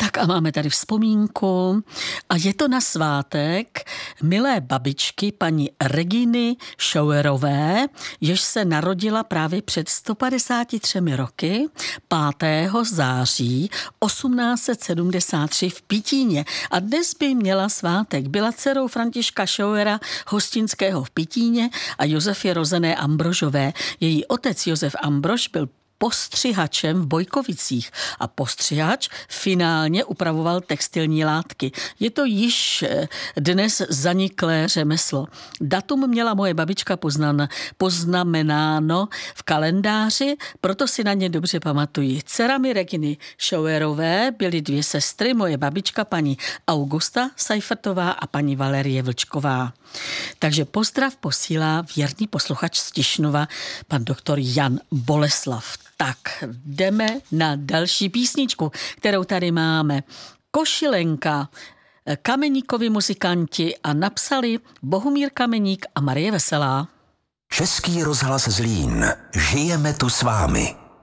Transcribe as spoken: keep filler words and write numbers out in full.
Tak a máme tady vzpomínku a je to na svátek milé babičky paní Reginy Schauerové, jež se narodila právě před sto padesáti třemi roky pátého září osmnáct set sedmdesát tři v Pitíně a dnes by měla svátek. Byla dcerou Františka Schauera Hostinského v Pitíně a Josefy rozené Ambrožové. Její otec Josef Ambrož byl postřihačem v Bojkovicích a postřihač finálně upravoval textilní látky. Je to již dnes zaniklé řemeslo. Datum měla moje babička poznan, poznamenáno v kalendáři, proto si na ně dobře pamatuji. Dcerami Reginy Schauerové byly dvě sestry, moje babička paní Augusta Seifertová a paní Valerie Vlčková. Takže pozdrav posílá věrný posluchač z Tišnova, pan doktor Jan Boleslav. Tak, jdeme na další písničku, kterou tady máme. Košilenka, Kameníkovi muzikanti a napsali Bohumír Kameník a Marie Veselá. Český rozhlas Zlín. Žijeme tu s vámi.